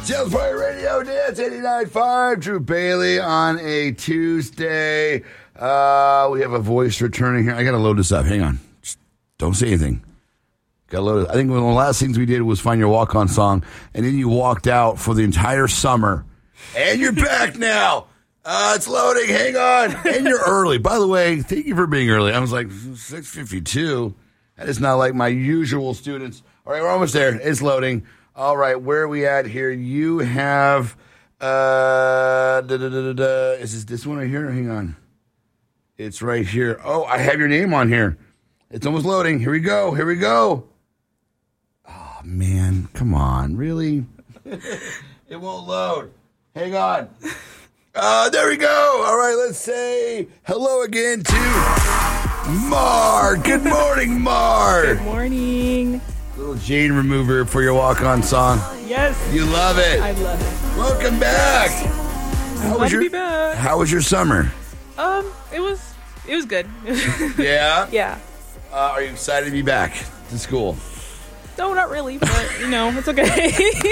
Jails Party Radio Dance 89.5. Drew Bailey on a Tuesday. We have a voice returning here. I got to load this up. Hang on. Just don't say anything. Got to load it. I think one of the last things we did was find your walk-on song, and then you walked out for the entire summer, and you're back now. It's loading. Hang on. And you're early. By the way, thank you for being early. I was like, 6:52. That is not like my usual students. All right, we're almost there. It's loading. All right, where are we at here? You have, is this one right here? Hang on. It's right here. Oh, I have your name on here. It's almost loading. Here we go. Here we go. Oh, man. Come on. Really? It won't load. Hang on. There we go. All right, let's say hello again to Mar. Good morning, Mar. Good morning. Little Jane remover for your walk-on song. Yes. You love it. I love it. Welcome back. I'm glad to be back. How was your summer? It was good. Yeah? Yeah. Are you excited to be back to school? No, not really, but, it's okay.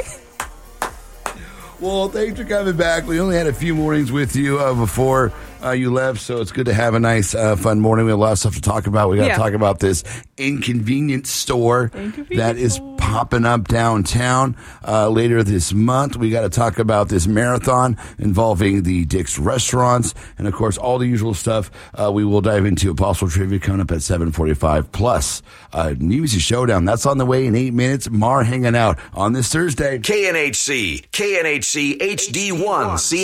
Well, thanks for coming back. We only had a few mornings with you before you left, so it's good to have a nice, fun morning. We have a lot of stuff to talk about. We got to talk about this inconvenience store that is popping up downtown later this month. We got to talk about this marathon involving the Dick's restaurants, and of course, all the usual stuff. We will dive into Apostle Trivia coming up at 7:45. Plus, New Music Showdown. That's on the way in 8 minutes. Mar hanging out on this Thursday. KNHC HD1